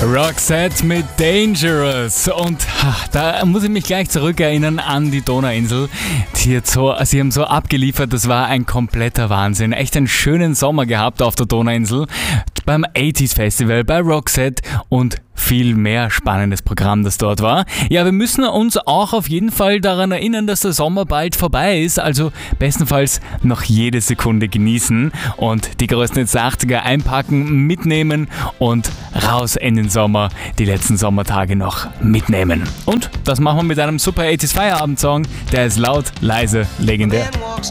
Roxette mit Dangerous. Und da muss ich mich gleich zurückerinnern an die Donauinsel. Sie haben so abgeliefert, das war ein kompletter Wahnsinn. Echt einen schönen Sommer gehabt auf der Donauinsel. Beim 80s Festival, bei Roxette und viel mehr spannendes Programm, das dort war. Ja, wir müssen uns auch auf jeden Fall daran erinnern, dass der Sommer bald vorbei ist. Also bestenfalls noch jede Sekunde genießen und die größten 80er einpacken, mitnehmen und raus in den Sommer, die letzten Sommertage noch mitnehmen. Und das machen wir mit einem super 80s Feierabendsong. Der ist laut, leise, legendär. Walks